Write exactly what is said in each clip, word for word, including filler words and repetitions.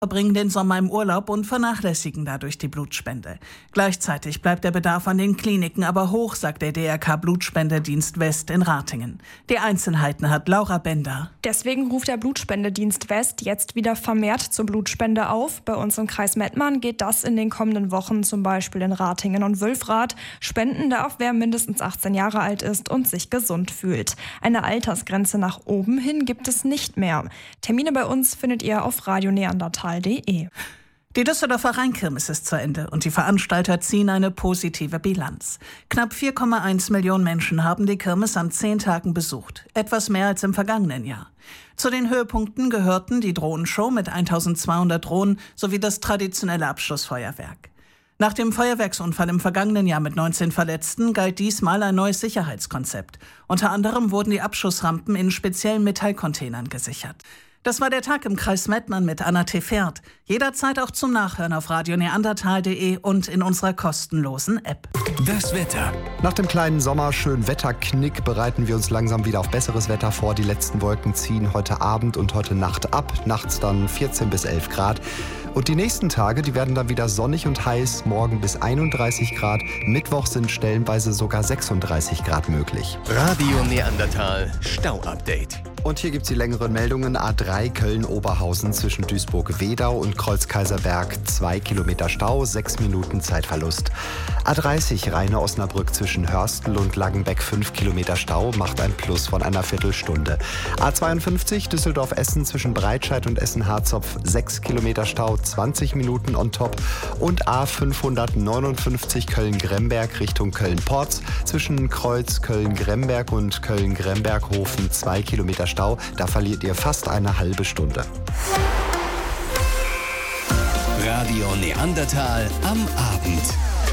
verbringen den Sommer im Urlaub und vernachlässigen dadurch die Blutspende. Gleichzeitig bleibt der Bedarf an den Kliniken aber hoch, sagt der D R K Blutspendedienst West in Ratingen. Die Einzelheiten hat Laura Bender. Deswegen ruft der Blutspendedienst West jetzt wieder vermehrt zur Blutspende auf. Bei uns im Kreis Mettmann geht das in den kommenden Wochen zum Beispiel in Ratingen und Wülfrath. Spenden darf, wer mindestens achtzehn Jahre alt ist und sich gesund fühlt. Eine Altersgrenze nach oben hin gibt es nicht mehr. Termine bei uns findet ihr auf radio neandertal punkt de. Die Düsseldorfer Rheinkirmes ist zu Ende und die Veranstalter ziehen eine positive Bilanz. Knapp vier Komma eins Millionen Menschen haben die Kirmes an zehn Tagen besucht, etwas mehr als im vergangenen Jahr. Zu den Höhepunkten gehörten die Drohnenshow mit eintausendzweihundert Drohnen sowie das traditionelle Abschussfeuerwerk. Nach dem Feuerwerksunfall im vergangenen Jahr mit neunzehn Verletzten galt diesmal ein neues Sicherheitskonzept. Unter anderem wurden die Abschussrampen in speziellen Metallcontainern gesichert. Das war der Tag im Kreis Mettmann mit Anna Tefert. Jederzeit auch zum Nachhören auf radio neandertal punkt de und in unserer kostenlosen App. Das Wetter. Nach dem kleinen Sommer-Schön-Wetter-Knick bereiten wir uns langsam wieder auf besseres Wetter vor. Die letzten Wolken ziehen heute Abend und heute Nacht ab. Nachts dann vierzehn bis elf Grad. Und die nächsten Tage, die werden dann wieder sonnig und heiß. Morgen bis einunddreißig Grad. Mittwoch sind stellenweise sogar sechsunddreißig Grad möglich. Radio Neandertal Stau-Update. Und hier gibt es die längeren Meldungen. A drei Köln-Oberhausen zwischen Duisburg-Wedau und Kreuzkaiserberg. Zwei Kilometer Stau, sechs Minuten Zeitverlust. A dreißig Rheine-Osnabrück zwischen Hörstel und Langenbeck. Fünf Kilometer Stau, macht ein Plus von einer Viertelstunde. A zweiundfünfzig Düsseldorf-Essen zwischen Breitscheid und Essen-Harzopf. Sechs Kilometer Stau, zwanzig Minuten on top. Und A fünfhundertneunundfünfzig Köln-Gremberg Richtung Köln-Porz zwischen Kreuz Köln-Gremberg und Köln-Gremberghofen. Zwei Kilometer Stau, da verliert ihr fast eine halbe Stunde. Radio Neandertal am Abend.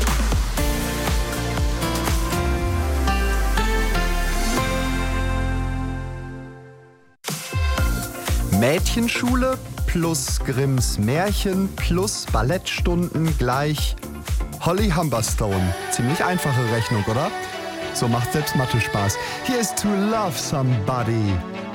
Mädchenschule plus Grimms Märchen plus Ballettstunden gleich Holly Humberstone. Ziemlich einfache Rechnung, oder? So macht selbst Mathe Spaß. Hier ist To Love Somebody.